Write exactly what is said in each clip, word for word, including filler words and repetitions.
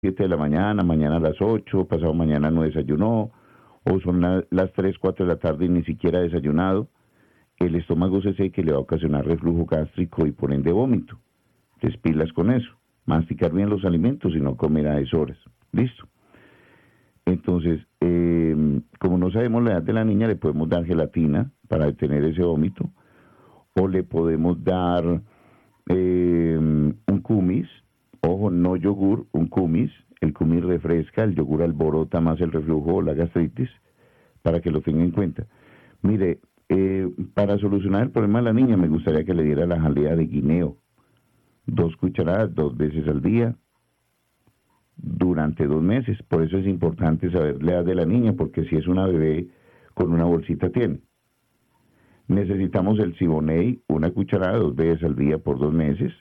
siete de la mañana, mañana a las ocho, pasado mañana no desayunó, o son la, las tres, cuatro de la tarde y ni siquiera ha desayunado, el estómago se seca y le va a ocasionar reflujo gástrico y por ende vómito. Entonces pilas con eso, masticar bien los alimentos y no comer a deshoras. Listo. Entonces, eh, como no sabemos la edad de la niña, le podemos dar gelatina para detener ese vómito, o le podemos dar eh, un kumis. Ojo, no yogur, un kumis. El kumis refresca, el yogur alborota más el reflujo o la gastritis, para que lo tenga en cuenta. Mire, eh, para solucionar el problema de la niña, me gustaría que le diera la jalea de guineo. Dos cucharadas, dos veces al día, durante dos meses. Por eso es importante saber la edad de la niña, porque si es una bebé, con una bolsita tiene. Necesitamos el Siboney, una cucharada, dos veces al día por dos meses.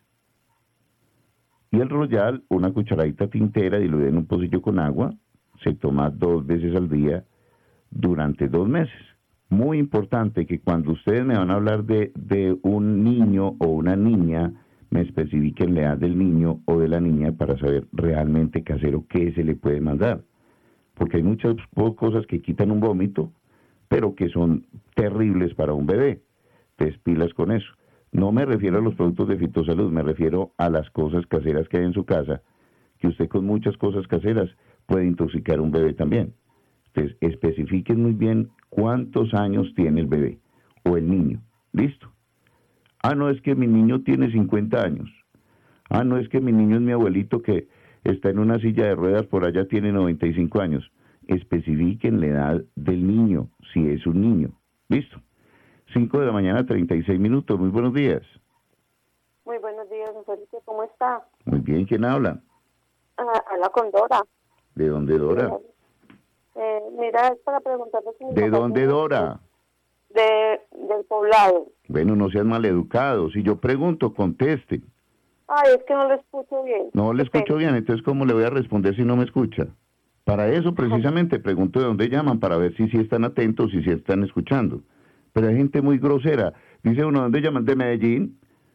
Y el Royal, una cucharadita tintera diluida en un pocillo con agua, se toma dos veces al día durante dos meses. Muy importante que cuando ustedes me van a hablar de, de un niño o una niña, me especifiquen la edad del niño o de la niña para saber realmente casero qué se le puede mandar. Porque hay muchas cosas que quitan un vómito, pero que son terribles para un bebé. Te pilas con eso. No me refiero a los productos de fitosalud, me refiero a las cosas caseras que hay en su casa, que usted con muchas cosas caseras puede intoxicar a un bebé también. Entonces, especifiquen muy bien cuántos años tiene el bebé o el niño. ¿Listo? Ah, no, es que mi niño tiene cincuenta años. Ah, no, es que mi niño es mi abuelito que está en una silla de ruedas, por allá tiene noventa y cinco años. Especifiquen la edad del niño, si es un niño. ¿Listo? cinco de la mañana, treinta y seis minutos. Muy buenos días. Muy buenos días, don Felipe. ¿Cómo está? Muy bien, ¿quién habla? Ah, habla con Dora. ¿De dónde, Dora? Eh, mira, es para preguntarle si mi ¿De papá dónde, tiene- Dora? De, del poblado. Bueno, no seas maleducado. Si yo pregunto, conteste. Ay, es que no lo escucho bien. No le Qué escucho pena. bien, entonces ¿cómo le voy a responder si no me escucha? Para eso precisamente pregunto de dónde llaman, para ver si sí están atentos y si están escuchando. Pero hay gente muy grosera. Dice uno, ¿dónde llaman? ¿De Medellín?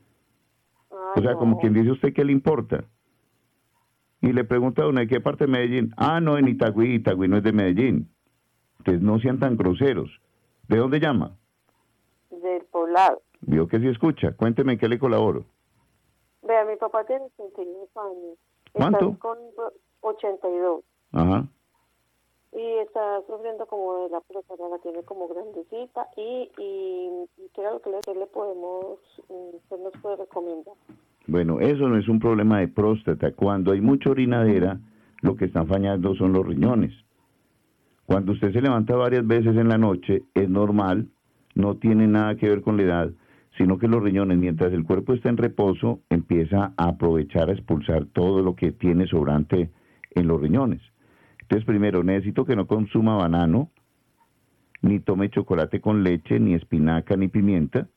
Ay, O sea, no. como quien dice, ¿usted qué le importa? Y le pregunta a uno, ¿de qué parte de Medellín? Ah, no, en Itagüí, Itagüí no es de Medellín. Entonces no sean tan groseros. ¿De dónde llama? Del poblado. Vio que sí escucha. Cuénteme en qué le colaboro. Vea, mi papá tiene ochenta y dos años. ¿Cuánto? Está con ochenta y dos. Ajá. Y está sufriendo como de la próstata, la tiene como grandecita. Y, y, y ¿qué era lo que le, qué le podemos, usted nos puede recomendar? Bueno, eso no es un problema de próstata. Cuando hay mucha orinadera, lo que están fallando son los riñones. Cuando usted se levanta varias veces en la noche, es normal, no tiene nada que ver con la edad, sino que los riñones, mientras el cuerpo está en reposo, empieza a aprovechar, a expulsar todo lo que tiene sobrante en los riñones. Entonces, primero, necesito que no consuma banano, ni tome chocolate con leche, ni espinaca, ni pimienta.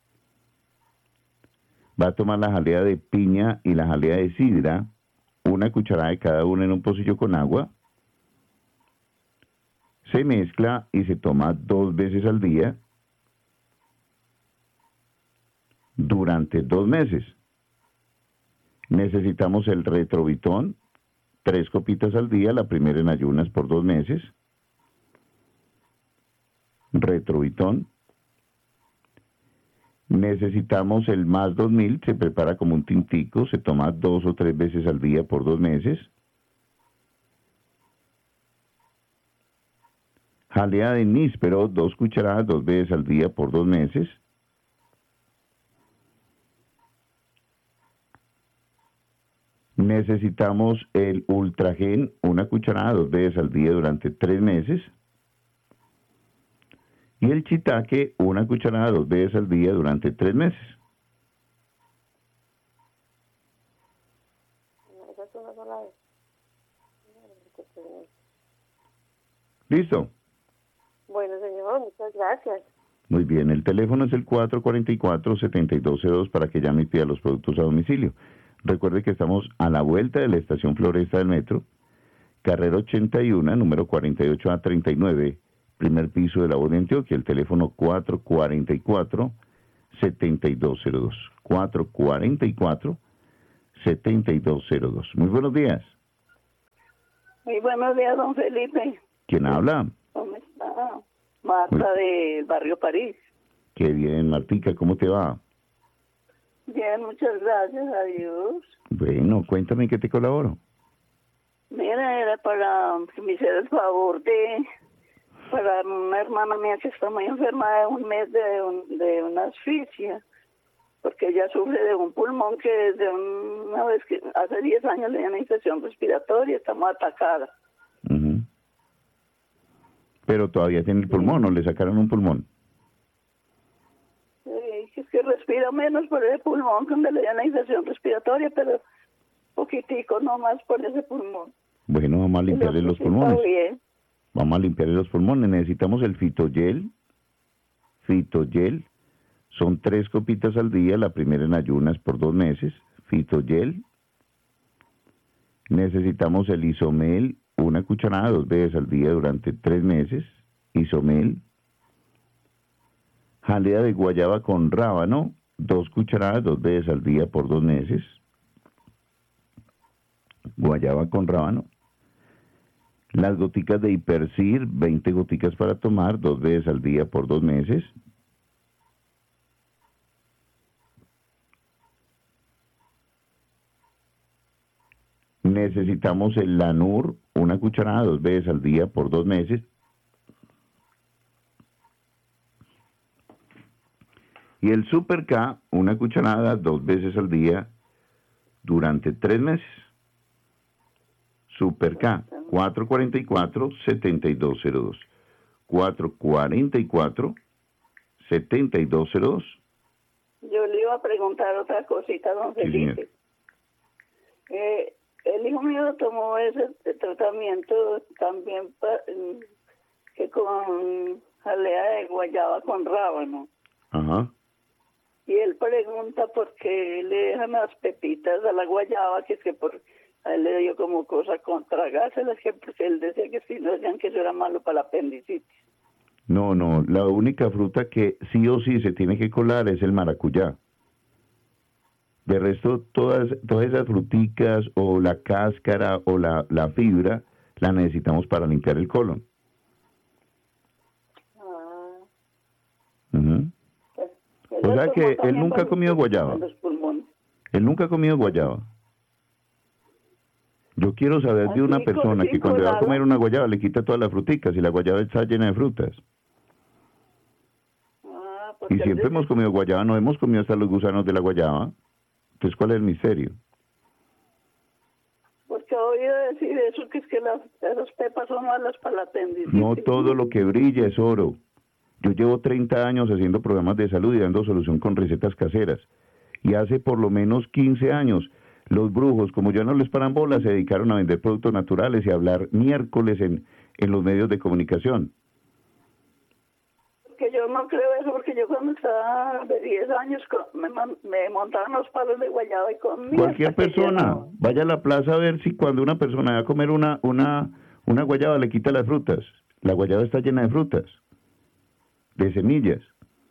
Va a tomar la jalea de piña y la jalea de sidra, una cucharada de cada una en un pocillo con agua. Se mezcla y se toma dos veces al día durante dos meses. Necesitamos el Retrovitón, tres copitas al día, la primera en ayunas por dos meses. Retrovitón. Necesitamos el Más dos mil, se prepara como un tintico, se toma dos o tres veces al día por dos meses. Jalea de níspero, dos cucharadas, dos veces al día por dos meses. Necesitamos el Ultragen, una cucharada, dos veces al día durante tres meses. Y el Chitaque, una cucharada, dos veces al día durante tres meses. Esa es una sola vez. ¿Listo? Bueno, señor, muchas gracias. Muy bien, el teléfono es el cuatro cuatro cuatro, siete dos cero dos para que llame y pida los productos a domicilio. Recuerde que estamos a la vuelta de la estación Floresta del Metro, carrera ochenta y uno, número cuarenta y ocho A treinta y nueve, primer piso de la voz de Antioquia, el teléfono cuatro cuatro cuatro, siete dos cero dos. cuatro cuatro cuatro, siete dos cero dos. Muy buenos días. Muy buenos días, don Felipe. ¿Quién habla? ¿Cómo está? Marta del barrio París. Qué bien, Martica, ¿cómo te va? Bien, muchas gracias a Dios. Bueno, cuéntame qué te colaboro. Mira, era para que me hiciera el favor de, para una hermana mía que está muy enferma de un mes de, un, de una asfixia, porque ella sufre de un pulmón que desde una vez que hace diez años le dio una infección respiratoria y estamos atacadas. Uh-huh. Pero todavía tiene el pulmón, ¿o le sacaron un pulmón? Sí, es que respira menos por ese pulmón cuando le dio una infección respiratoria, pero poquitico nomás por ese pulmón. Bueno, vamos a limpiarle los pulmones. Bien. Vamos a limpiarle los pulmones. Necesitamos el fitogel. Fitogel. Son tres copitas al día, la primera en ayunas por dos meses. Fitogel. Necesitamos el isomel, una cucharada dos veces al día durante tres meses. Isomel. Jalea de guayaba con rábano, dos cucharadas dos veces al día por dos meses. Guayaba con rábano. Las goticas de Hipercir, veinte goticas para tomar, dos veces al día por dos meses. Necesitamos el Lanur, una cucharada dos veces al día por dos meses. Y el Super K, una cucharada dos veces al día durante tres meses. Super K, cuatro cuatro cuatro, siete dos cero dos. cuatro cuatro cuatro, siete dos cero dos. Yo le iba a preguntar otra cosita, don Sí, Felipe. Eh, el hijo mío tomó ese tratamiento también pa, que con jalea de guayaba con rábano. Ajá. Y él pregunta por qué le dejan las pepitas a la guayaba, que es que por... A él le dio como cosa con tragárselas, que porque él decía que si no decían que eso era malo para la apendicitis. No, no, la única fruta que sí o sí se tiene que colar es el maracuyá. De resto, todas, todas esas fruticas o la cáscara o la, la fibra la necesitamos para limpiar el colon. Ah. Uh-huh. Pues, O sea que él nunca ha comido guayaba. Él nunca ha comido guayaba. Yo quiero saber de una persona que cuando va a comer una guayaba le quita todas las fruticas y la guayaba está llena de frutas. Ah, y siempre hemos comido guayaba, no hemos comido hasta los gusanos de la guayaba. Entonces, ¿cuál es el misterio? Porque he oído decir eso, que es que las, esas pepas son malas para la apendicitis. No todo lo que brilla es oro. Yo llevo treinta años haciendo programas de salud y dando solución con recetas caseras. Y hace por lo menos quince años, los brujos, como ya no les paran bolas, se dedicaron a vender productos naturales y a hablar miércoles en, en los medios de comunicación. Que yo no creo eso, porque yo cuando estaba de diez años me, me montaban los palos de guayaba y comía. Cualquier persona, no... vaya a la plaza a ver si cuando una persona va a comer una, una, una guayaba le quita las frutas. La guayaba está llena de frutas, de semillas.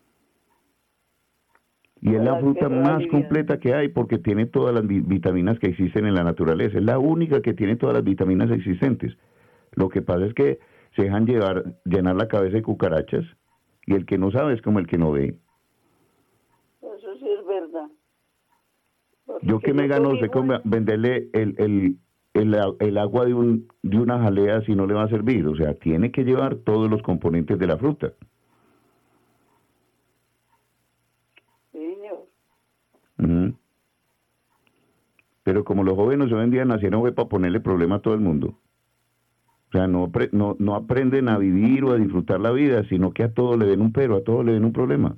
Y es la fruta más completa que hay porque tiene todas las vitaminas que existen en la naturaleza. Es la única que tiene todas las vitaminas existentes. Lo que pasa es que se dejan llevar, llenar la cabeza de cucarachas y el que no sabe es como el que no ve. Eso sí es verdad. Porque yo que me gano, sé cómo venderle el, el, el, el agua de, un, de una jalea si no le va a servir. O sea, tiene que llevar todos los componentes de la fruta. Uh-huh. Pero como los jóvenes hoy en día nacieron fue para ponerle problema a todo el mundo. O sea, no, no, no aprenden a vivir o a disfrutar la vida, sino que a todo le ven un pero, a todo le ven un problema.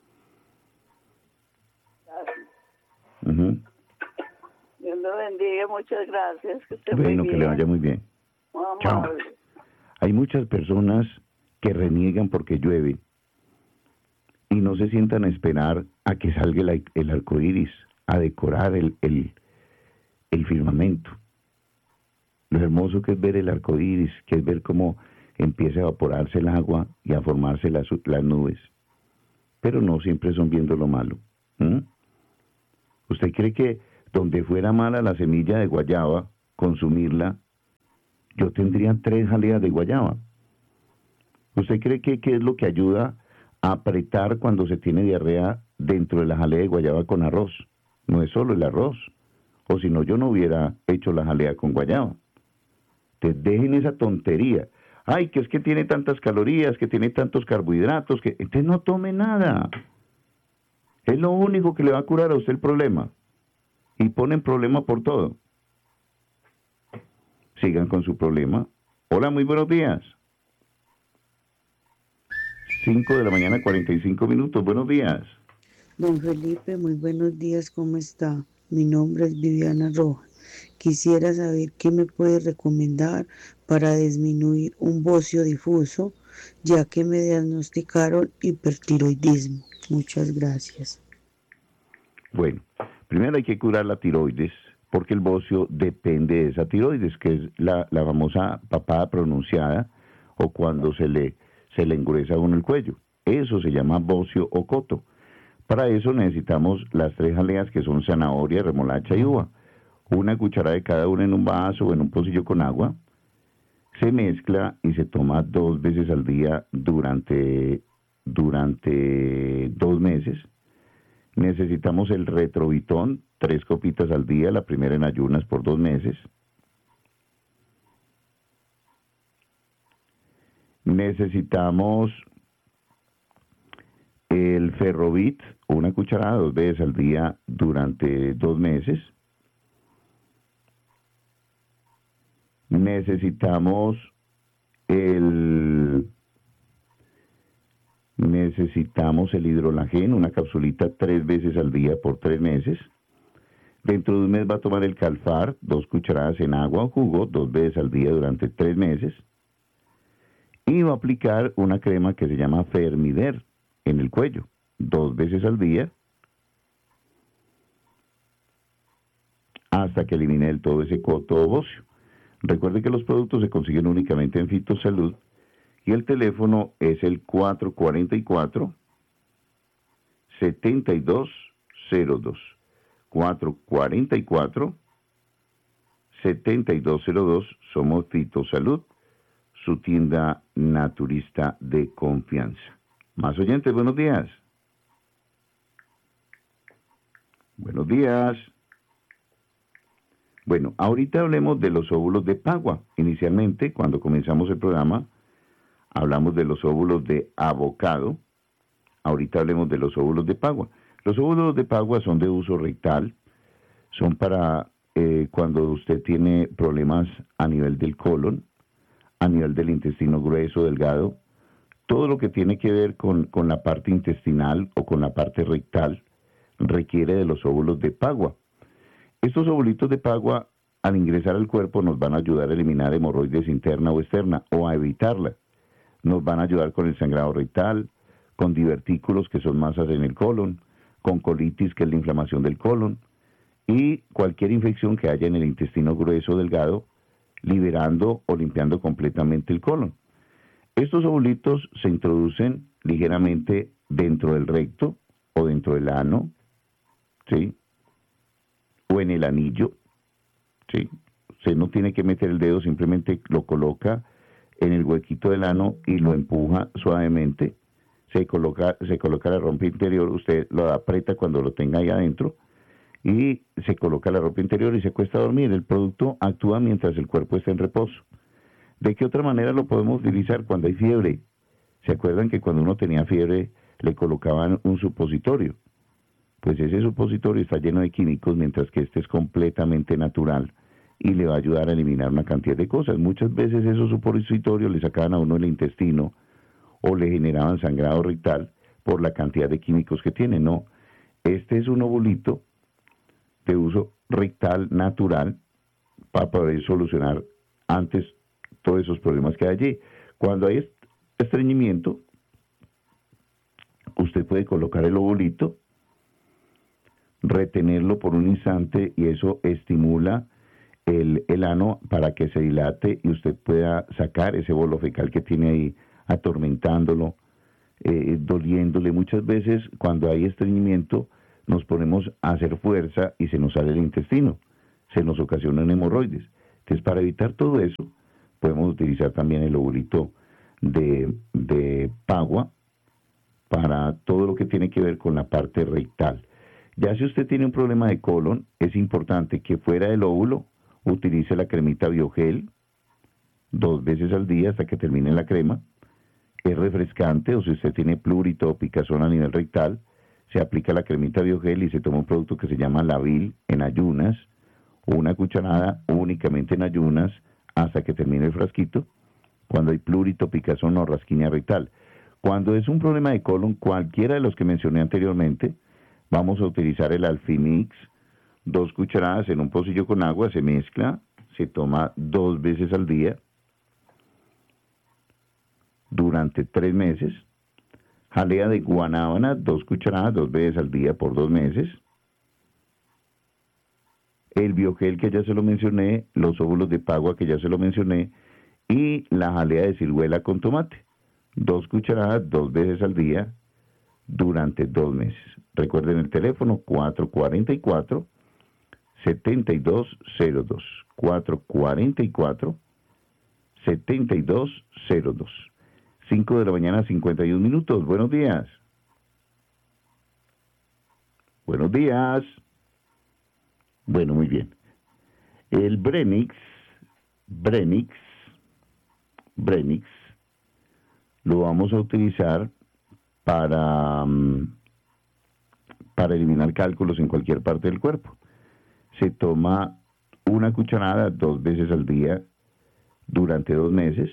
Uh-huh. Dios lo bendiga, muchas gracias. Que esté bueno, muy que bien. le vaya muy bien. Vamos. Chao. Hay muchas personas que reniegan porque llueve y no se sientan a esperar a que salga el, el arco iris, a decorar el, el, el firmamento. Lo hermoso que es ver el arco iris, que es ver cómo empieza a evaporarse el agua y a formarse las, las nubes. Pero no siempre son viendo lo malo. ¿Mm? ¿Usted cree que donde fuera mala la semilla de guayaba, consumirla, yo tendría tres jaleas de guayaba. ¿Usted cree que qué es lo que ayuda a apretar cuando se tiene diarrea dentro de la jalea de guayaba con arroz? No es solo el arroz, o si no yo no hubiera hecho la jalea con guayaba. Entonces dejen esa tontería. Ay, que es que tiene tantas calorías, que tiene tantos carbohidratos, que entonces no tome nada. Es lo único que le va a curar a usted el problema. Y ponen problema por todo. Sigan con su problema. Hola, muy buenos días. cinco de la mañana, cuarenta y cinco minutos. Buenos días. Don Felipe, muy buenos días, ¿cómo está? Mi nombre es Viviana Rojas. Quisiera saber qué me puede recomendar para disminuir un bocio difuso, ya que me diagnosticaron hipertiroidismo. Muchas gracias. Bueno, primero hay que curar la tiroides, porque el bocio depende de esa tiroides, que es la, la famosa papada pronunciada, o cuando se le, se le engruesa a uno el cuello. Eso se llama bocio o coto. Para eso necesitamos las tres jaleas, que son zanahoria, remolacha y uva. Una cucharada de cada una en un vaso o en un pocillo con agua. Se mezcla y se toma dos veces al día durante, durante dos meses. Necesitamos el retrovitón, tres copitas al día, la primera en ayunas por dos meses. Necesitamos el ferrovit, una cucharada dos veces al día durante dos meses. Necesitamos el necesitamos el hidrolagén, una capsulita tres veces al día por tres meses. Dentro de un mes va a tomar el calfar, dos cucharadas en agua o jugo, dos veces al día durante tres meses. Y va a aplicar una crema que se llama Fermider en el cuello, dos veces al día, hasta que elimine del todo ese coto o bocio. Recuerde que los productos se consiguen únicamente en Fitosalud y el teléfono es el cuatro cuatro cuatro, siete dos cero dos. cuatro cuatro cuatro, siete dos cero dos. Somos Fitosalud, su tienda naturista de confianza. Más oyentes, buenos días. Buenos días. Bueno, ahorita hablemos de los óvulos de Pagua. Inicialmente, cuando comenzamos el programa, hablamos de los óvulos de avocado. Ahorita hablemos de los óvulos de Pagua. Los óvulos de Pagua son de uso rectal. Son para eh, cuando usted tiene problemas a nivel del colon, a nivel del intestino grueso, delgado. Todo lo que tiene que ver con, con la parte intestinal o con la parte rectal requiere de los óvulos de Pagua. Estos ovulitos de Pagua, al ingresar al cuerpo, nos van a ayudar a eliminar hemorroides interna o externa, o a evitarla. Nos van a ayudar con el sangrado rectal, con divertículos, que son masas en el colon, con colitis, que es la inflamación del colon, y cualquier infección que haya en el intestino grueso o delgado, liberando o limpiando completamente el colon. Estos ovulitos se introducen ligeramente dentro del recto o dentro del ano, ¿sí? O en el anillo, ¿sí? Usted no tiene que meter el dedo, simplemente lo coloca en el huequito del ano y lo empuja suavemente. Se coloca, se coloca la ropa interior, usted lo aprieta cuando lo tenga ahí adentro y se coloca la ropa interior y se cuesta a dormir. El producto actúa mientras el cuerpo está en reposo. ¿De qué otra manera lo podemos utilizar cuando hay fiebre? ¿Se acuerdan que cuando uno tenía fiebre le colocaban un supositorio? Pues ese supositorio está lleno de químicos, mientras que este es completamente natural y le va a ayudar a eliminar una cantidad de cosas. Muchas veces esos supositorios le sacaban a uno el intestino o le generaban sangrado rectal por la cantidad de químicos que tiene. No, este es un ovulito de uso rectal natural para poder solucionar antes todos esos problemas que hay allí. Cuando hay estreñimiento, usted puede colocar el ovulito, retenerlo por un instante y eso estimula el, el ano para que se dilate y usted pueda sacar ese bolo fecal que tiene ahí atormentándolo, eh, doliéndole. Muchas veces cuando hay estreñimiento nos ponemos a hacer fuerza y se nos sale el intestino, se nos ocasionan hemorroides. Entonces, para evitar todo eso, Podemos utilizar también el ovulito de, de Pagua para todo lo que tiene que ver con la parte rectal. Ya si usted tiene un problema de colon, es importante que fuera del óvulo utilice la cremita Biogel dos veces al día hasta que termine la crema. Es refrescante, o si usted tiene plurito o picazón a nivel rectal, se aplica la cremita Biogel y se toma un producto que se llama Lavil en ayunas, una cucharada únicamente en ayunas hasta que termine el frasquito, cuando hay plurito, picazón o rasquiña rectal. Cuando es un problema de colon, cualquiera de los que mencioné anteriormente, vamos a utilizar el Alfimix, dos cucharadas en un pocillo con agua, se mezcla, se toma dos veces al día durante tres meses. Jalea de guanábana, dos cucharadas, dos veces al día por dos meses. El Biogel, que ya se lo mencioné, los óvulos de Pagua, que ya se lo mencioné, y la jalea de ciruela con tomate, dos cucharadas, dos veces al día, durante dos meses. Recuerden el teléfono cuatro cuatro cuatro, siete dos cero dos, cuatro cuatro cuatro, siete dos cero dos. cinco de la mañana, cincuenta y un minutos. Buenos días. Buenos días. Bueno, muy bien. El Brenix, Brenix, Brenix, lo vamos a utilizar para, para eliminar cálculos en cualquier parte del cuerpo. Se toma una cucharada dos veces al día durante dos meses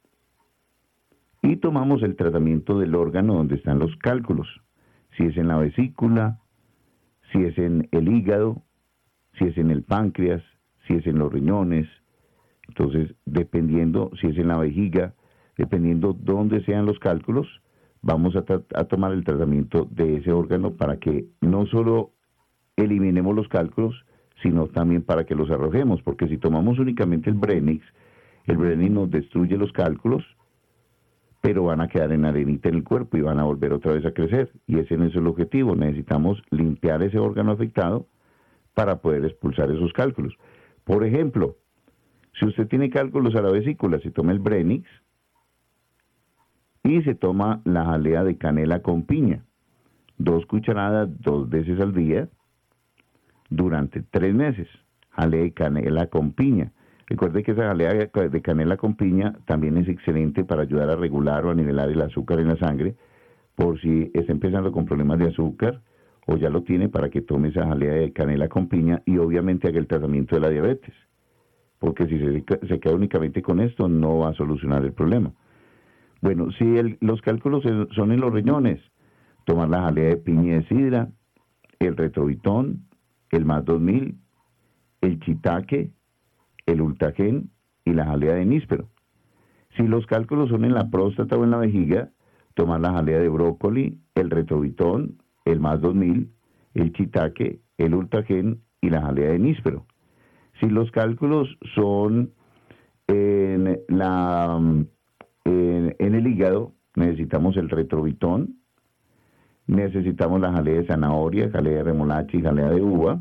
y tomamos el tratamiento del órgano donde están los cálculos, si es en la vesícula, si es en el hígado, si es en el páncreas, si es en los riñones. Entonces, dependiendo si es en la vejiga, dependiendo dónde sean los cálculos, vamos a, a tomar el tratamiento de ese órgano para que no solo eliminemos los cálculos, sino también para que los arrojemos, porque si tomamos únicamente el Brenix, el Brenix nos destruye los cálculos, pero van a quedar en arenita en el cuerpo y van a volver otra vez a crecer, y ese no es el objetivo. Necesitamos limpiar ese órgano afectado para poder expulsar esos cálculos. Por ejemplo, si usted tiene cálculos a la vesícula, se toma el Brenix y se toma la jalea de canela con piña, dos cucharadas dos veces al día durante tres meses. Jalea de canela con piña. Recuerde que esa jalea de canela con piña también es excelente para ayudar a regular o a nivelar el azúcar en la sangre, por si está empezando con problemas de azúcar o ya lo tiene, para que tome esa jalea de canela con piña y obviamente haga el tratamiento de la diabetes, porque si se, se queda únicamente con esto no va a solucionar el problema. Bueno, si el, los cálculos son en los riñones, tomar la jalea de piña y de sidra, el retrovitón, el más dos mil, el chitaque, el ultagen y la jalea de níspero. Si los cálculos son en la próstata o en la vejiga, tomar la jalea de brócoli, el retrovitón, el más dos mil, el chitaque, el ultagen y la jalea de níspero. Si los cálculos son en, la, en, en el hígado, necesitamos el retrovitón, necesitamos la jalea de zanahoria, jalea de remolacha y jalea de uva,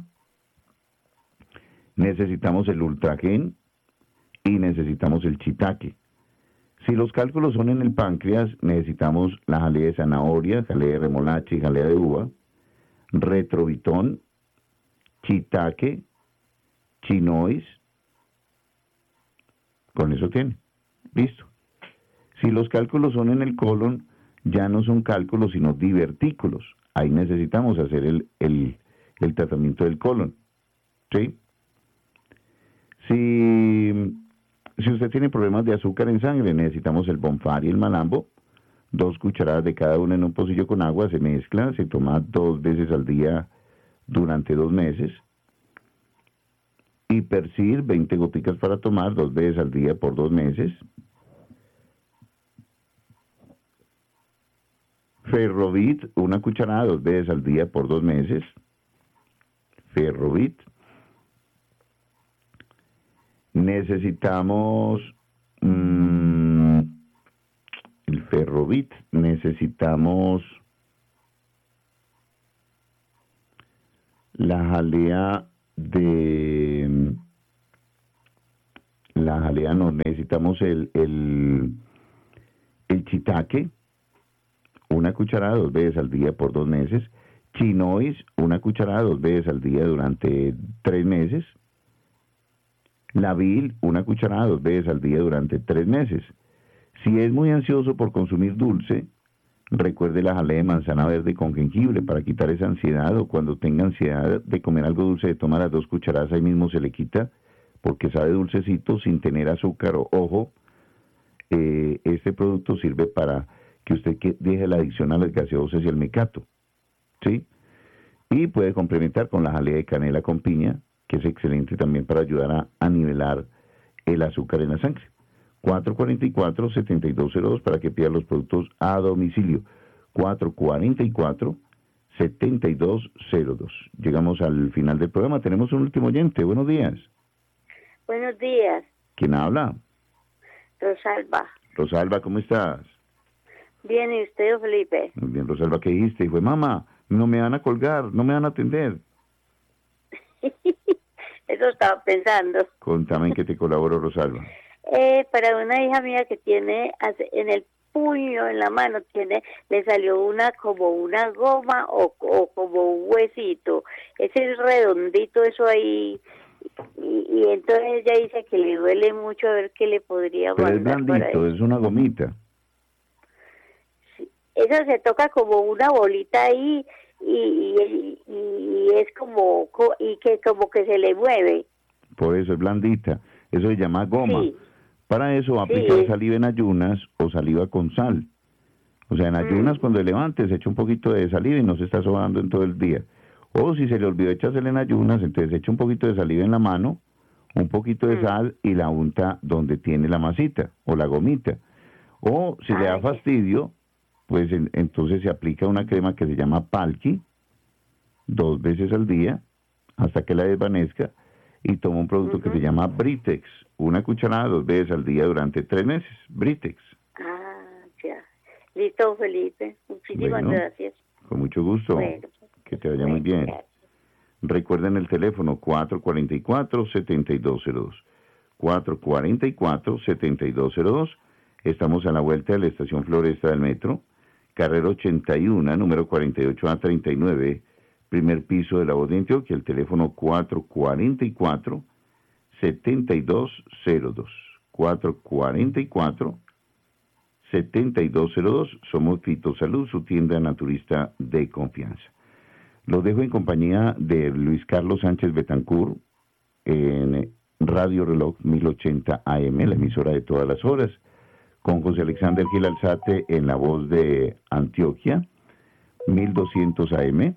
necesitamos el ultragen y necesitamos el chitaque. Si los cálculos son en el páncreas, necesitamos la jalea de zanahoria, jalea de remolacha y jalea de uva, retrovitón, chitaque, chinois. Con eso tiene. Listo. Si los cálculos son en el colon, ya no son cálculos, sino divertículos. Ahí necesitamos hacer el, el, el tratamiento del colon. ¿Sí? Si, si usted tiene problemas de azúcar en sangre, necesitamos el Bonfar y el Malambo, dos cucharadas de cada una en un pocillo con agua, se mezcla, se toma dos veces al día durante dos meses. Hipercir, veinte goticas para tomar, dos veces al día por dos meses. Ferrovit, una cucharada, dos veces al día por dos meses. Ferrovit. Necesitamos mmm, el Ferrovit, necesitamos la jalea de la jalea no, necesitamos el, el, el shiitake, una cucharada dos veces al día por dos meses, chinois, una cucharada dos veces al día durante tres meses, la bil, una cucharada dos veces al día durante tres meses. Si es muy ansioso por consumir dulce, recuerde la jalea de manzana verde con jengibre para quitar esa ansiedad, o cuando tenga ansiedad de comer algo dulce, de tomar las dos cucharadas, ahí mismo se le quita, porque sabe dulcecito sin tener azúcar. O, ojo, eh, este producto sirve para que usted que deje la adicción a las gaseosas y el mecato, ¿sí? Y puede complementar con la jalea de canela con piña, que es excelente también para ayudar a, a nivelar el azúcar en la sangre. cuatro cuatro cuatro, siete dos cero dos para que pida los productos a domicilio. cuatro cuatro cuatro, siete dos cero dos. Llegamos al final del programa. Tenemos un último oyente. Buenos días. Buenos días. ¿Quién habla? Rosalba. Rosalba, ¿cómo estás? Bien, ¿y usted, Felipe? Muy bien, Rosalba, ¿qué dijiste? Y fue, mamá, no me van a colgar, no me van a atender. Eso estaba pensando. Contame en qué te colaboro, Rosalba. Eh, para una hija mía que tiene en el puño, en la mano, tiene, le salió una como una goma o, o como un huesito. Ese es redondito, eso ahí. Y, y entonces ella dice que le duele mucho, a ver qué le podría Pero mandar. es blandito, es una gomita. Sí, eso se toca como una bolita ahí y, y, y es como y que como que se le mueve. Por eso es blandita. Eso se llama goma. Sí. Para eso aplicar sí. saliva en ayunas o saliva con sal. O sea, en ayunas mm. cuando levante se echa un poquito de saliva y no se está sobando en todo el día. O si se le olvidó echársela en ayunas, entonces echa un poquito de saliva en la mano, un poquito de mm. sal y la unta donde tiene la masita o la gomita. O si Ay. le da fastidio, pues en, entonces se aplica una crema que se llama Palki dos veces al día hasta que la desvanezca y toma un producto uh-huh. que se llama Britex, una cucharada dos veces al día durante tres meses. Britex. Ah, ya. Listo, Felipe. Muchísimas bueno, gracias. Con mucho gusto. Bueno. Que te vaya Bueno, muy bien. Gracias. Recuerden el teléfono cuatro cuatro cuatro, siete dos cero dos. cuatro cuatro cuatro, siete dos cero dos. Estamos a la vuelta de la estación Floresta del Metro, carrera ochenta y uno, número cuarenta y ocho A treinta y nueve, primer piso de La Voz de Antioquia, el teléfono cuatro cuatro cuatro, siete dos cero dos. cuatro cuatro cuatro, siete dos cero dos. Somos Fitosalud, su tienda naturista de confianza. Los dejo en compañía de Luis Carlos Sánchez Betancourt en Radio Reloj mil ochenta A M, la emisora de todas las horas, con José Alexander Gil Alzate en La Voz de Antioquia, mil doscientos A M,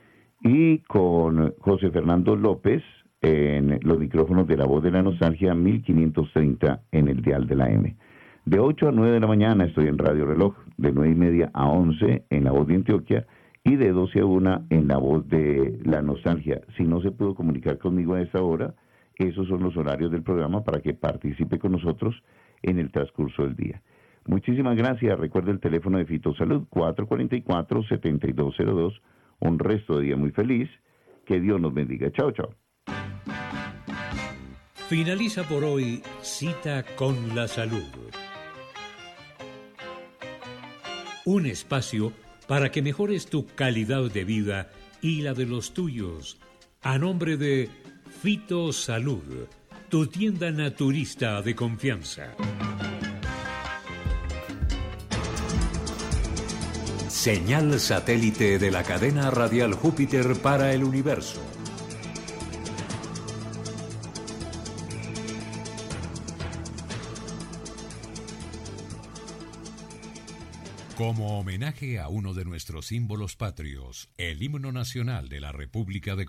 y con José Fernando López en los micrófonos de La Voz de la Nostalgia, mil quinientos treinta en el dial de la M. De ocho a nueve de la mañana estoy en Radio Reloj, de nueve y media a once en La Voz de Antioquia, y de doce a una en La Voz de la Nostalgia. Si no se pudo comunicar conmigo a esta hora, esos son los horarios del programa para que participe con nosotros en el transcurso del día. Muchísimas gracias. Recuerde el teléfono de Fitosalud, cuatro cuatro cuatro, siete dos cero dos. Un resto de día muy feliz. Que Dios nos bendiga. Chao, chao. Finaliza por hoy Cita con la Salud. Un espacio para que mejores tu calidad de vida y la de los tuyos. A nombre de Fitosalud, tu tienda naturista de confianza. Señal satélite de la cadena radial Júpiter para el universo. Como homenaje a uno de nuestros símbolos patrios, el himno nacional de la República de Colombia.